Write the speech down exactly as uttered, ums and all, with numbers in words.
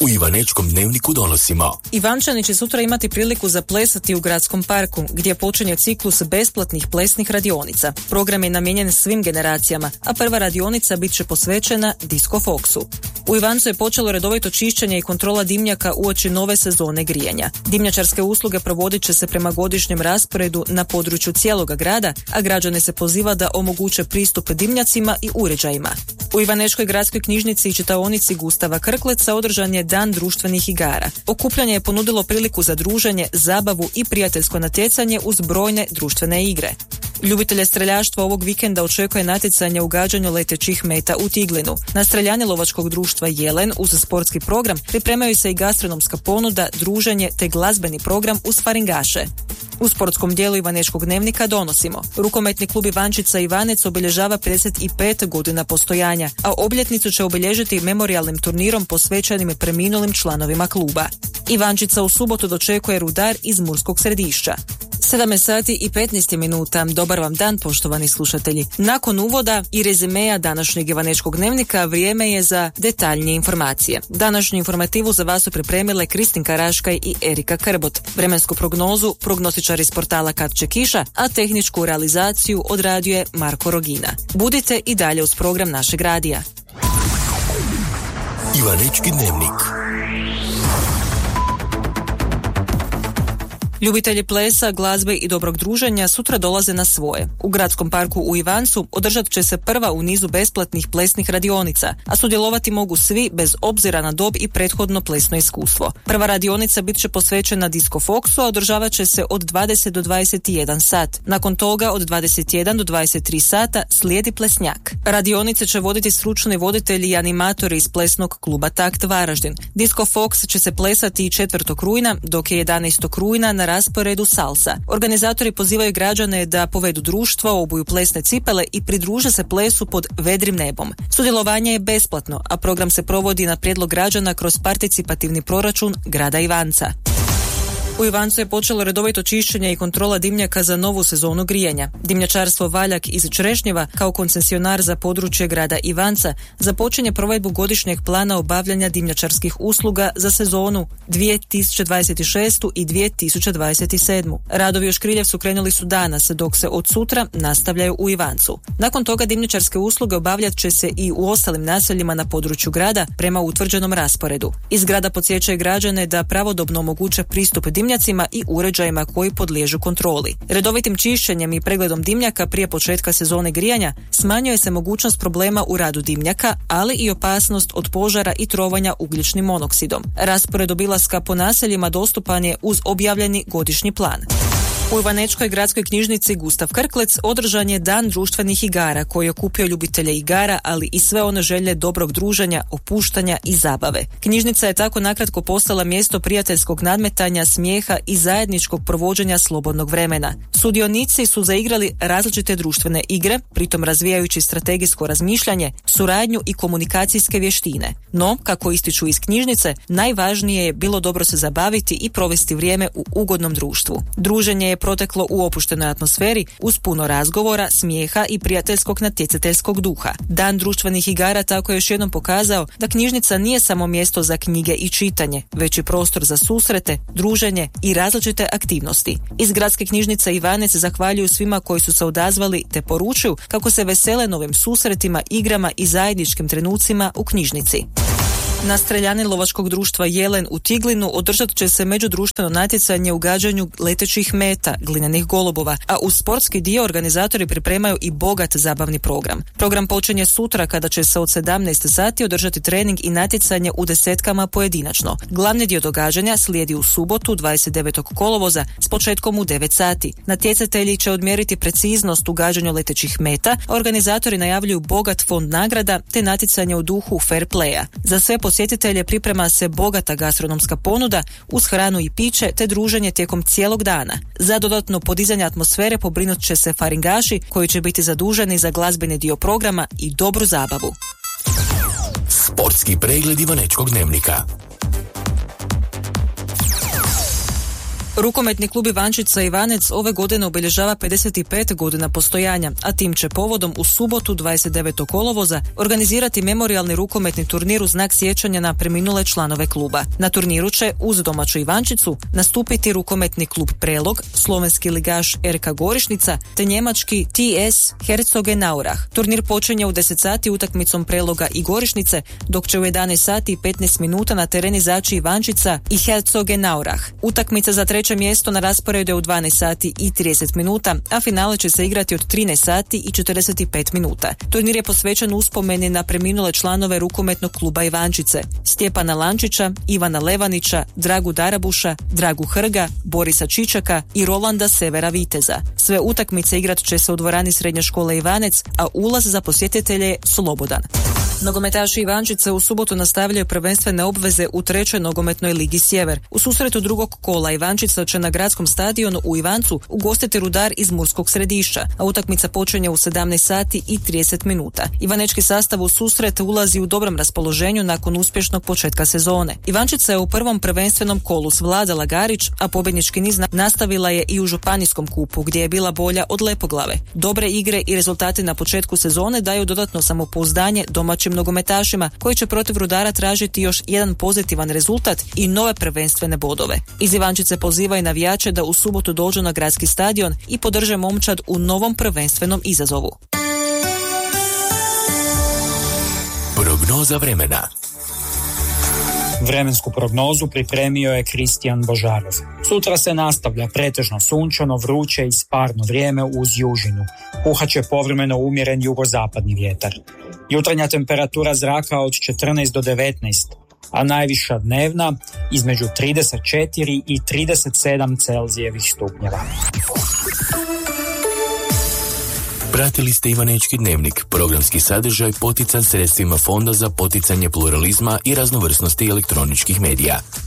U Ivanečkom dnevniku donosimo. Ivančani će sutra imati priliku zaplesati u gradskom parku, gdje počinje ciklus besplatnih plesnih radionica. Program je namijenjen svim generacijama, a prva radionica bit će posvećena Disco Foxu. U Ivancu je počelo redovito čišćenje i kontrola dimnjaka uoči nove sezone grijanja. Dimnjačarske usluge provodit će se prema godišnjem rasporedu na području cijeloga grada, a građane se poziva da omoguće pristup dimnjacima i uređajima. U Ivanečkoj gradskoj knjižnici i čitaonici Gustava Krkleca održan je Dan društvenih igara. Okupljanje je ponudilo priliku za druženje, zabavu i prijateljsko natjecanje uz brojne društvene igre. Ljubitelje streljaštva ovog vikenda očekuje natjecanje u gađanju letećih meta u Tiglinu. Na streljanje lovačkog društva Jelen uz sportski program pripremaju se i gastronomska ponuda, druženje te glazbeni program uz faringaše. U sportskom dijelu Ivanečkog dnevnika donosimo. Rukometni klub Ivančica Ivanec obilježava pedeset pet godina postojanja, a obljetnicu će obilježiti memorijalnim turnirom posvećenim preminulim članovima kluba. Ivančica u subotu dočekuje Rudar iz Murskog Središća. sedam sati i petnaest minuta. Dobar vam dan, poštovani slušatelji. Nakon uvoda i rezimeja današnjeg Ivanečkog dnevnika vrijeme je za detaljnije informacije. Današnju informativu za vas su pripremile Kristinka Raškaj i Erika Krbot. Vremensku prognozu prognostičar iz portala Kad će kiša, a tehničku realizaciju odradio je Marko Rogina. Budite i dalje uz program našeg radija. Ivanečki dnevnik. Ljubitelji plesa, glazbe i dobrog druženja sutra dolaze na svoje. U gradskom parku u Ivancu održat će se prva u nizu besplatnih plesnih radionica, a sudjelovati mogu svi bez obzira na dob i prethodno plesno iskustvo. Prva radionica bit će posvećena Disco Foxu, a održavat će se od dvadeset do dvadeset jedan sat. Nakon toga od dvadeset jedan do dvadeset tri sata slijedi plesnjak. Radionice će voditi stručni voditelji i animatori iz plesnog kluba Takt Varaždin. Disco Fox će se plesati i četvrtog rujna, dok je jedanaestog rujna na rasporedu salsa. Organizatori pozivaju građane da povedu društvo, obuju plesne cipele i pridruže se plesu pod vedrim nebom. Sudjelovanje je besplatno, a program se provodi na prijedlog građana kroz participativni proračun grada Ivanca. U Ivancu je počelo redovito čišćenje i kontrola dimnjaka za novu sezonu grijanja. Dimnjačarstvo Valjak iz Črešnjeva, kao koncesionar za područje grada Ivanca, započinje provedbu godišnjeg plana obavljanja dimnjačarskih usluga za sezonu dvije tisuće dvadeset šeste i dvije tisuće dvadeset sedme. Radovi u Škriljevcu krenuli su danas, dok se od sutra nastavljaju u Ivancu. Nakon toga dimnjačarske usluge obavljat će se i u ostalim naseljima na području grada prema utvrđenom rasporedu. Iz grada podsjećaju građane da pravodobno omoguće pristup dimnjacima dimnjacima i uređajima koji podliježu kontroli. Redovitim čišćenjem i pregledom dimnjaka prije početka sezone grijanja smanjuje se mogućnost problema u radu dimnjaka, ali i opasnost od požara i trovanja ugljičnim monoksidom. Raspored obilaska po naseljima dostupan je uz objavljeni godišnji plan. U Ivanečkoj gradskoj knjižnici Gustav Krklec održan je Dan društvenih igara koji je okupio ljubitelje igara, ali i sve one želje dobrog druženja, opuštanja i zabave. Knjižnica je tako nakratko postala mjesto prijateljskog nadmetanja, smijeha i zajedničkog provođenja slobodnog vremena. Sudionici su zaigrali različite društvene igre, pritom razvijajući strategijsko razmišljanje, suradnju i komunikacijske vještine. No, kako ističu iz knjižnice, najvažnije je bilo dobro se zabaviti i provesti vrijeme u ugodnom društvu. Druženje je proteklo u opuštenoj atmosferi uz puno razgovora, smijeha i prijateljskog natjecateljskog duha. Dan društvenih igara tako je još jednom pokazao da knjižnica nije samo mjesto za knjige i čitanje, već i prostor za susrete, druženje i različite aktivnosti. Iz gradske knjižnice Ivanec zahvaljuju svima koji su se odazvali te poručuju kako se vesele novim susretima, igrama i zajedničkim trenucima u knjižnici. Na streljani lovačkog društva Jelen u Tiglinu održat će se međudruštveno natjecanje u gađanju letećih meta, glinenih golubova, a uz sportski dio organizatori pripremaju i bogat zabavni program. Program počinje sutra kada će se od sedamnaest sati održati trening i natjecanje u desetkama pojedinačno. Glavni dio događanja slijedi u subotu dvadeset devetog kolovoza s početkom u devet sati. Natjecatelji će odmjeriti preciznost u gađanju letećih meta, a organizatori najavljuju bogat fond nagrada te natjecanje u duhu fair playa. Za sve posjetitelje priprema se bogata gastronomska ponuda uz hranu i piće te druženje tijekom cijelog dana. Za dodatno podizanje atmosfere pobrinut će se faringaši koji će biti zaduženi za glazbeni dio programa i dobru zabavu. Sportski pregled Ivanečkog dnevnika. Rukometni klub Ivančica Ivanec ove godine obilježava pedeset pet godina postojanja, a tim će povodom u subotu dvadeset devetog kolovoza organizirati memorijalni rukometni turnir u znak sjećanja na preminule članove kluba. Na turniru će uz domaću Ivančicu nastupiti rukometni klub Prelog, slovenski ligaš R K Gorišnica te njemački T S Herzogenaurach. Turnir počinje u deset sati utakmicom Preloga i Gorišnice, dok će u jedanaest sati i petnaest minuta na teren izaći Ivančica i Herzogenaurach. Utakmica za treće mjesto na rasporedu je u dvanaest sati i trideset minuta, a finale će se igrati od trinaest sati i četrdeset pet minuta. Turnir je posvećen uspomeni na preminule članove rukometnog kluba Ivančice: Stjepana Lančića, Ivana Levanića, Dragu Darabuša, Dragu Hrga, Borisa Čičaka i Rolanda Severa Viteza. Sve utakmice igrat će se u dvorani Srednje škole Ivanec, a ulaz za posjetitelje je slobodan. Nogometaši Ivančice u subotu nastavljaju prvenstvene obveze u trećoj nogometnoj ligi Sjever. U susretu drugog kola Ivančica će na gradskom stadionu u Ivancu ugostiti Rudar iz Murskog Središća, a utakmica počinje u sedamnaest sati i trideset minuta. Ivanečki sastav u susret ulazi u dobrom raspoloženju nakon uspješnog početka sezone. Ivančica je u prvom prvenstvenom kolu svladala Garić, a pobjednički niz nastavila je i u županijskom kupu gdje je bila bolja od Lepoglave. Dobre igre i rezultati na početku sezone daju dodatno samopouzdanje domaćim nogometašima koji će protiv Rudara tražiti još jedan pozitivan rezultat i nove prvenstvene bodove. Iz Ivančice pozivaju navijače da u subotu dođu na gradski stadion i podrže momčad u novom prvenstvenom izazovu. Prognoza vremena. Vremensku prognozu pripremio je Kristijan Božarov. Sutra se nastavlja pretežno sunčano, vruće i sparno vrijeme uz južinu. Puhat će povremeno umjeren jugozapadni vjetar. Jutarnja temperatura zraka od četrnaest do devetnaest, a najviša dnevna između trideset četiri i trideset sedam Celzijevih stupnjeva. Pratili ste Ivanečki dnevnik, programski sadržaj potican sredstvima Fonda za poticanje pluralizma i raznovrsnosti elektroničkih medija.